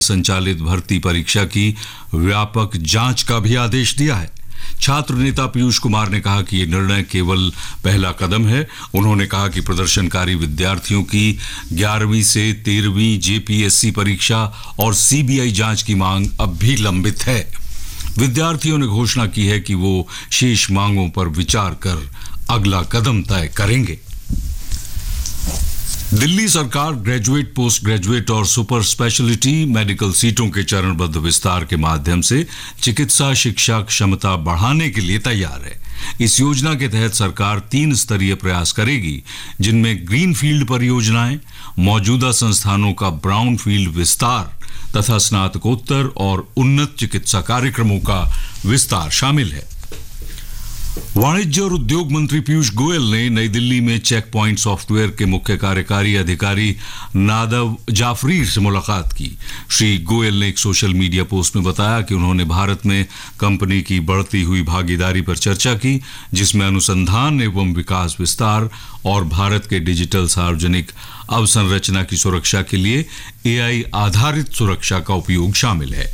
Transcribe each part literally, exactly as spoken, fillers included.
संचालित भर्ती परीक्षा की व्यापक जांच का भी आदेश दिया है। छात्र नेता पीयूष कुमार ने कहा कि ये निर्णय केवल पहला कदम है। उन्होंने कहा कि प्रदर्शनकारी विद्यार्थियों की ग्यारहवीं से तेरहवीं जेपीएससी परीक्षा और सीबीआई जांच की मांग अब भी लंबित है। विद्यार्थियों ने घोषणा की है कि वो शेष मांगों पर विचार कर अगला कदम तय करेंगे। दिल्ली सरकार ग्रेजुएट, पोस्ट ग्रेजुएट और सुपर स्पेशलिटी मेडिकल सीटों के चरणबद्ध विस्तार के माध्यम से चिकित्सा शिक्षा क्षमता बढ़ाने के लिए तैयार है। इस योजना के तहत सरकार तीन स्तरीय प्रयास करेगी, जिनमें ग्रीन फील्ड परियोजनाएं, मौजूदा संस्थानों का ब्राउन फील्ड विस्तार तथा स्नातकोत्तर और उन्नत चिकित्सा कार्यक्रमों का विस्तार शामिल है। वाणिज्य और उद्योग मंत्री पीयूष गोयल ने नई दिल्ली में चेक पॉइंट सॉफ्टवेयर के मुख्य कार्यकारी अधिकारी नादव जाफरीर से मुलाकात की। श्री गोयल ने एक सोशल मीडिया पोस्ट में बताया कि उन्होंने भारत में कंपनी की बढ़ती हुई भागीदारी पर चर्चा की, जिसमें अनुसंधान एवं विकास विस्तार और भारत के डिजिटल सार्वजनिक अवसंरचना की सुरक्षा के लिए एआई आधारित सुरक्षा का उपयोग शामिल है।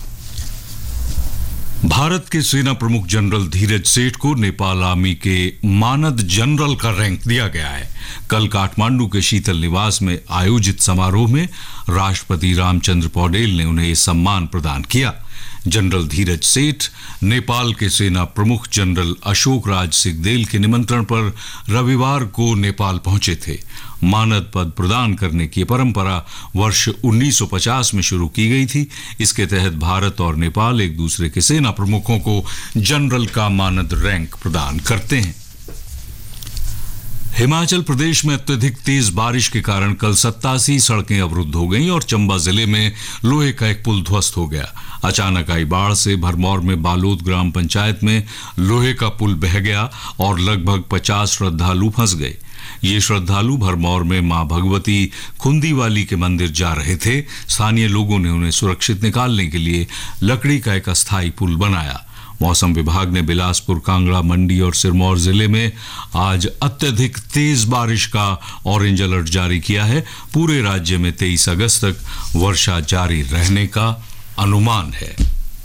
भारत के सेना प्रमुख जनरल धीरज सेठ को नेपाल आर्मी के मानद जनरल का रैंक दिया गया है। कल काठमांडू के शीतल निवास में आयोजित समारोह में राष्ट्रपति रामचंद्र पौडेल ने उन्हें यह सम्मान प्रदान किया। जनरल धीरज सेठ नेपाल के सेना प्रमुख जनरल अशोक राज सिंहदेल के निमंत्रण पर रविवार को नेपाल पहुंचे थे। मानद पद प्रदान करने की परंपरा वर्ष उन्नीस सौ पचास में शुरू की गई थी। इसके तहत भारत और नेपाल एक दूसरे के सेना प्रमुखों को जनरल का मानद रैंक प्रदान करते हैं। हिमाचल प्रदेश में अत्यधिक तेज बारिश के कारण कल सत्तासी सड़कें अवरुद्ध हो गईं और चंबा जिले में लोहे का एक पुल ध्वस्त हो गया। अचानक आई बाढ़ से भरमौर में बालोद ग्राम पंचायत में लोहे का पुल बह गया और लगभग पचास श्रद्धालु फंस गए। ये श्रद्धालु भरमौर में मां भगवती खुंदीवाली के मंदिर जा रहे थे। स्थानीय लोगों ने उन्हें सुरक्षित निकालने के लिए लकड़ी का एक अस्थायी पुल बनाया। मौसम विभाग ने बिलासपुर, कांगड़ा, मंडी और सिरमौर जिले में आज अत्यधिक तेज बारिश का ऑरेंज अलर्ट जारी किया है। पूरे राज्य में तेईस अगस्त तक वर्षा जारी रहने का अनुमान है।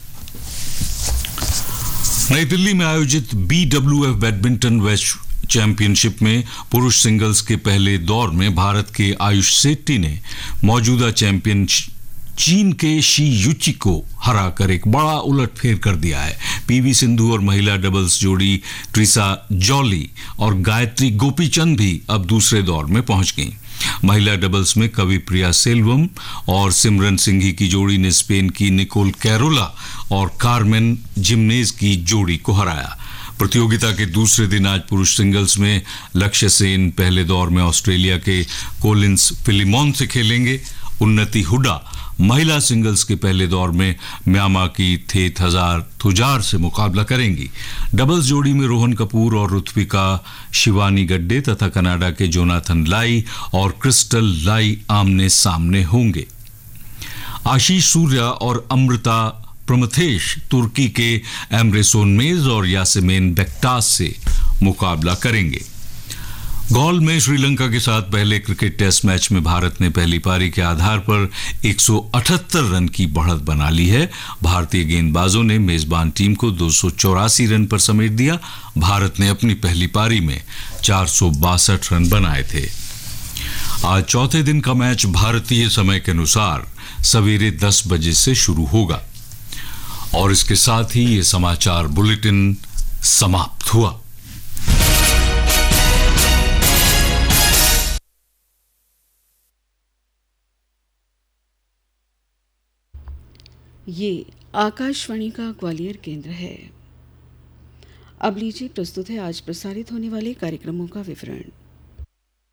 नई दिल्ली में आयोजित बीडब्ल्यूएफ बैडमिंटन विश्व चैंपियनशिप में पुरुष सिंगल्स के पहले दौर में भारत के आयुष शेट्टी ने मौजूदा चैंपियन चीन के शी युची को हराकर एक बड़ा उलटफेर कर दिया है। पीवी सिंधु और महिला डबल्स जोड़ी ट्रिसा जॉली और गायत्री गोपीचंद भी अब दूसरे दौर में पहुंच गईं। महिला डबल्स में कविप्रिया सेल्वम और सिमरन सिंघी की जोड़ी ने स्पेन की निकोल कैरोला और कार्मेन जिमनेज की जोड़ी को हराया। प्रतियोगिता के दूसरे दिन आज पुरुष सिंगल्स में लक्ष्य सेन पहले दौर में ऑस्ट्रेलिया के कोलिंस फिलिमोन से खेलेंगे। उन्नति हुडा महिला सिंगल्स के पहले दौर में म्यांमार की थेत हजार थुजार से मुकाबला करेंगी। डबल्स जोड़ी में रोहन कपूर और ऋत्विका शिवानी गड्डे तथा कनाडा के जोनाथन लाई और क्रिस्टल लाई आमने सामने होंगे। आशीष सूर्या और अमृता प्रमथेश तुर्की के एमरे सोनमेज और यासेमेन बेक्टास से मुकाबला करेंगे। गॉल में श्रीलंका के साथ पहले क्रिकेट टेस्ट मैच में भारत ने पहली पारी के आधार पर एक सौ अठहत्तर रन की बढ़त बना ली है। भारतीय गेंदबाजों ने मेजबान टीम को दो सौ चौरासी रन पर समेट दिया। भारत ने अपनी पहली पारी में चार सौ बासठ रन बनाए थे। आज चौथे दिन का मैच भारतीय समय के अनुसार सवेरे दस बजे से शुरू होगा। और इसके साथ ही ये समाचार बुलेटिन समाप्त हुआ। ये आकाशवाणी का ग्वालियर केंद्र है। अब लीजिए प्रस्तुत है आज प्रसारित होने वाले कार्यक्रमों का विवरण।